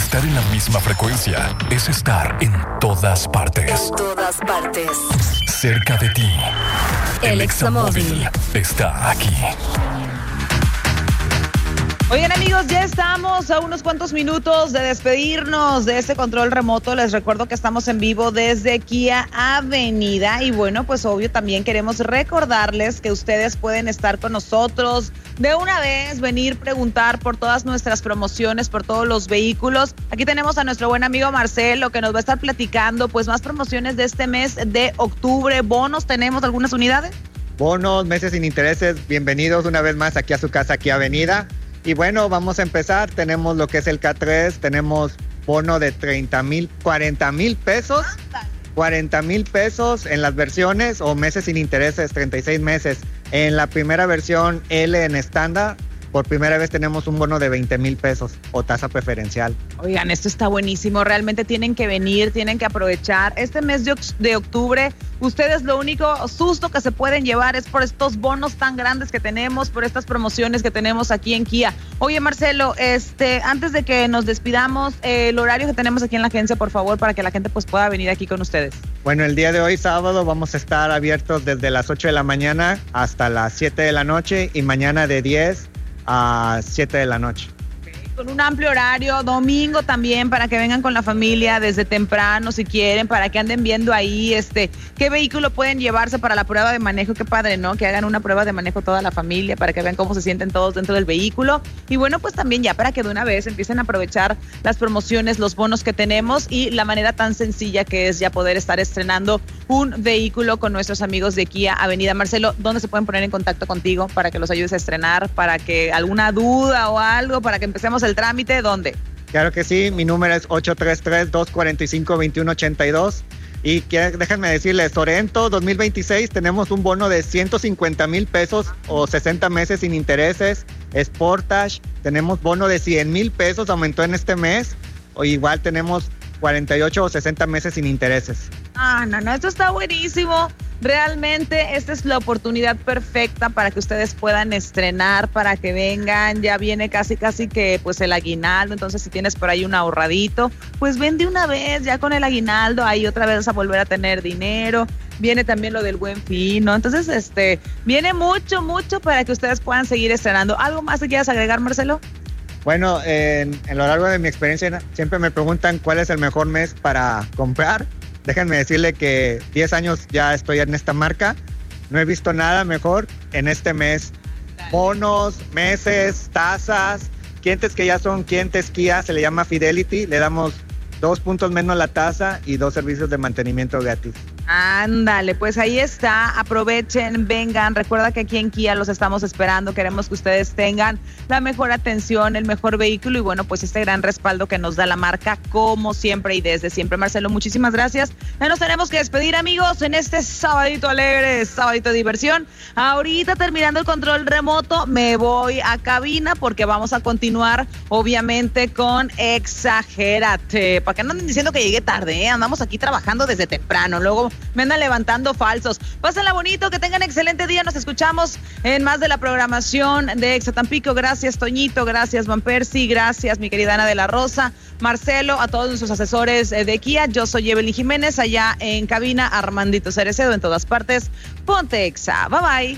Estar en la misma frecuencia es estar en todas partes. En todas partes. Cerca de ti. El Examóvil está aquí. Oigan, amigos, ya estamos a unos cuantos minutos de despedirnos de este control remoto. Les recuerdo que estamos en vivo desde Kia Avenida y bueno, pues obvio también queremos recordarles que ustedes pueden estar con nosotros de una vez, venir, preguntar por todas nuestras promociones, por todos los vehículos. Aquí tenemos a nuestro buen amigo Marcelo que nos va a estar platicando pues más promociones de este mes de octubre. Bonos, ¿tenemos algunas unidades? Bonos, meses sin intereses, bienvenidos una vez más aquí a su casa, Kia Avenida. Y bueno, vamos a empezar. Tenemos lo que es el K3, tenemos bono de 30,000, 40,000 pesos. 40,000 pesos en las versiones o meses sin intereses, 36 meses. En la primera versión L en estándar, por primera vez tenemos un bono de 20,000 pesos o tasa preferencial. Oigan, esto está buenísimo. Realmente tienen que venir, tienen que aprovechar. Este mes de octubre, ustedes lo único susto que se pueden llevar es por estos bonos tan grandes que tenemos, por estas promociones que tenemos aquí en Kia. Oye, Marcelo, antes de que nos despidamos, el horario que tenemos aquí en la agencia, por favor, para que la gente pues pueda venir aquí con ustedes. Bueno, el día de hoy, sábado, vamos a estar abiertos desde las 8 de la mañana hasta las 7 de la noche y mañana de 10 a 7 de la noche. Con un amplio horario, domingo también para que vengan con la familia desde temprano si quieren, para que anden viendo ahí qué vehículo pueden llevarse para la prueba de manejo. Qué padre, ¿no? Que hagan una prueba de manejo toda la familia para que vean cómo se sienten todos dentro del vehículo. Y bueno, pues también ya para que de una vez empiecen a aprovechar las promociones, los bonos que tenemos y la manera tan sencilla que es ya poder estar estrenando un vehículo con nuestros amigos de Kia Avenida. Marcelo, ¿dónde se pueden poner en contacto contigo para que los ayudes a estrenar, para que alguna duda o algo, para que empecemos el trámite? ¿Dónde? Claro que sí, mi número es 833-245-2182 y déjenme decirles, Sorento 2026 tenemos un bono de 150,000 pesos o 60 meses sin intereses. Sportage tenemos bono de 100,000 pesos, aumentó en este mes, o igual tenemos 48 o 60 meses sin intereses. No, esto está buenísimo. Realmente esta es la oportunidad perfecta para que ustedes puedan estrenar, para que vengan. Ya viene casi que pues el aguinaldo, entonces si tienes por ahí un ahorradito, pues ven de una vez ya con el aguinaldo, ahí otra vez a volver a tener dinero. Viene también lo del Buen Fin, ¿no? Entonces viene mucho para que ustedes puedan seguir estrenando. ¿Algo más que quieras agregar, Marcelo? Bueno, en lo largo de mi experiencia siempre me preguntan cuál es el mejor mes para comprar. Déjenme decirle que 10 años ya estoy en esta marca. No he visto nada mejor en este mes. Bonos, meses, tasas, clientes que ya son clientes Kia, se le llama Fidelity. Le damos 2 puntos menos la tasa y 2 servicios de mantenimiento gratis. Ándale, pues ahí está, aprovechen, vengan, recuerda que aquí en Kia los estamos esperando, queremos que ustedes tengan la mejor atención, el mejor vehículo y bueno, pues este gran respaldo que nos da la marca como siempre y desde siempre. Marcelo, muchísimas gracias. Ya nos tenemos que despedir, amigos, en este sabadito alegre, sabadito de diversión. Ahorita terminando el control remoto, me voy a cabina porque vamos a continuar obviamente con Exagérate, para que no anden diciendo que llegué tarde, andamos aquí trabajando desde temprano, luego me andan levantando falsos. Pásenla bonito, que tengan excelente día. Nos escuchamos en más de la programación de Exa Tampico. Gracias, Toñito. Gracias, Van Percy. Gracias, mi querida Ana de la Rosa. Marcelo, a todos nuestros asesores de Kia. Yo soy Evelyn Jiménez, allá en cabina, Armandito Cerecedo en todas partes. Ponte Exa. Bye, bye.